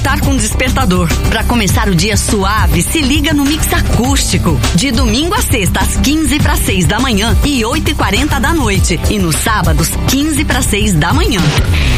acordar com despertador. Pra começar o dia suave, se liga no Mix Acústico. De domingo a sexta, às 15:06 da manhã e 8:40 da noite. E nos sábados, 15:06 da manhã.